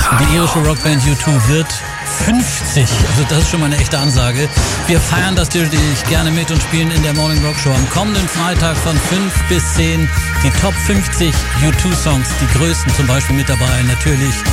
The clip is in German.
Die irische Rockband U2 wird 50. Also das ist schon mal eine echte Ansage. Wir feiern das natürlich gerne mit und spielen in der Morning Rock Show am kommenden Freitag von 5 bis 10 die Top 50 U2 Songs, die größten zum Beispiel mit dabei. Natürlich